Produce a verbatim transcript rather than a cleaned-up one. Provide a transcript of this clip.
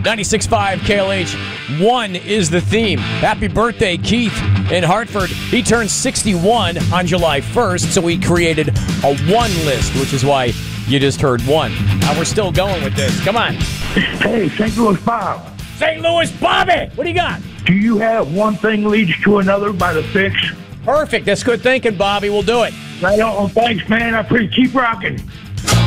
ninety-six point five K L H. One is the theme. Happy birthday, Keith in Hartford. He turned sixty-one on July first, so we created a one list, which is why you just heard one. Now we're still going with this. Come on. Hey, Saint Louis Bob. Saint Louis Bobby! What do you got? Do you have one thing leads to another by the fix? Perfect. That's good thinking, Bobby. We'll do it. Right on. Thanks, man. I appreciate. Keep rocking.